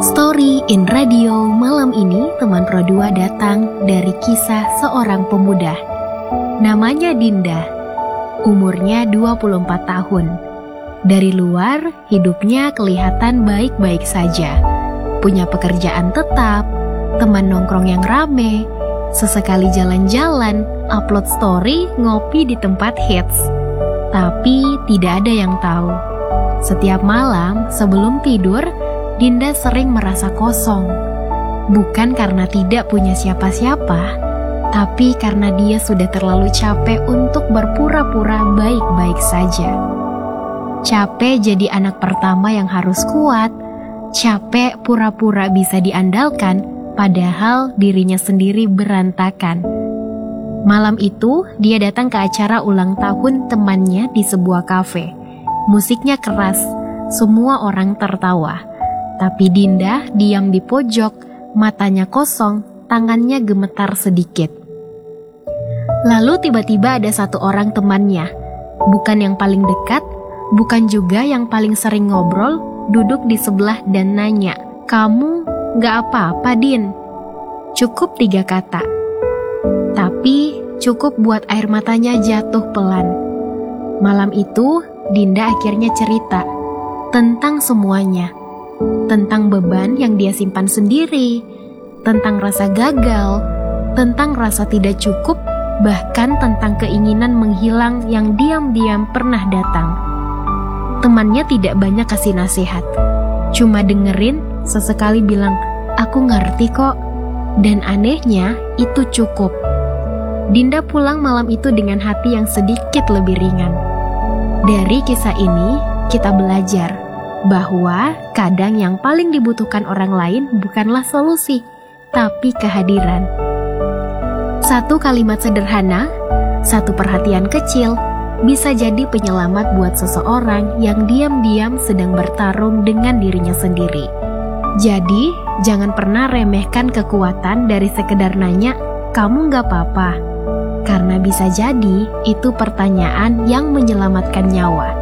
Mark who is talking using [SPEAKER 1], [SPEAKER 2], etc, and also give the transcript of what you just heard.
[SPEAKER 1] Story in Radio malam ini teman Pro 2 datang dari kisah seorang pemuda. Namanya Dinda, umurnya 24 tahun. Dari luar, hidupnya kelihatan baik-baik saja. Punya pekerjaan tetap, teman nongkrong yang rame, sesekali jalan-jalan, upload story, ngopi di tempat hits. Tapi tidak ada yang tahu. Setiap malam sebelum tidur, Dinda sering merasa kosong. Bukan karena tidak punya siapa-siapa, tapi karena dia sudah terlalu capek untuk berpura-pura baik-baik saja. Capek jadi anak pertama yang harus kuat, capek pura-pura bisa diandalkan, padahal dirinya sendiri berantakan. Malam itu, dia datang ke acara ulang tahun temannya di sebuah kafe. Musiknya keras, semua orang tertawa. Tapi Dinda diam di pojok, matanya kosong, tangannya gemetar sedikit. Lalu tiba-tiba ada satu orang temannya, bukan yang paling dekat, bukan juga yang paling sering ngobrol, duduk di sebelah dan nanya, "Kamu gak apa-apa, Din?" Cukup 3 kata. Tapi cukup buat air matanya jatuh pelan. Malam itu, Dinda akhirnya cerita tentang semuanya. Tentang beban yang dia simpan sendiri, tentang rasa gagal, tentang rasa tidak cukup, bahkan tentang keinginan menghilang yang diam-diam pernah datang. Temannya tidak banyak kasih nasihat, cuma dengerin, sesekali bilang, "Aku ngerti kok." Dan anehnya, itu cukup. Dinda pulang malam itu dengan hati yang sedikit lebih ringan. Dari kisah ini, kita belajar bahwa kadang yang paling dibutuhkan orang lain bukanlah solusi, tapi kehadiran. Satu kalimat sederhana, satu perhatian kecil, bisa jadi penyelamat buat seseorang yang diam-diam sedang bertarung dengan dirinya sendiri. Jadi, jangan pernah remehkan kekuatan dari sekedar nanya, "Kamu gak apa-apa?" Karena bisa jadi itu pertanyaan yang menyelamatkan nyawa.